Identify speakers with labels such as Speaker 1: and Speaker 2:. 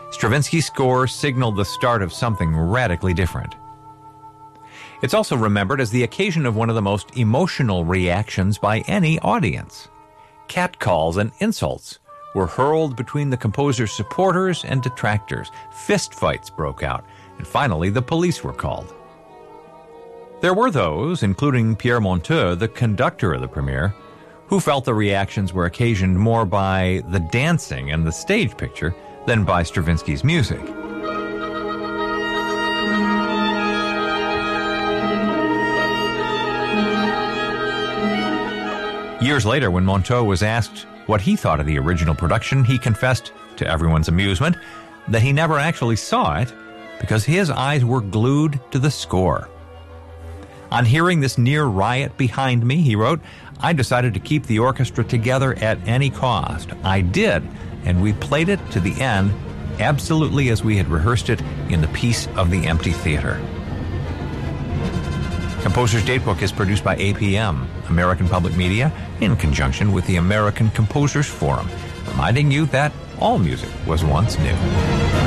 Speaker 1: Stravinsky's score signaled the start of something radically different. It's also remembered as the occasion of one of the most emotional reactions by any audience. Catcalls and insults were hurled between the composer's supporters and detractors. Fistfights broke out, and finally the police were called. There were those, including Pierre Monteux, the conductor of the premiere, who felt the reactions were occasioned more by the dancing and the stage picture than by Stravinsky's music. Years later, when Monteux was asked what he thought of the original production, he confessed, to everyone's amusement, that he never actually saw it because his eyes were glued to the score. On hearing this near riot behind me, he wrote, I decided to keep the orchestra together at any cost. I did, and we played it to the end, absolutely as we had rehearsed it in the Piece of the Empty Theater. Composer's Datebook is produced by APM, American Public Media, in conjunction with the American Composers Forum, reminding you that all music was once new.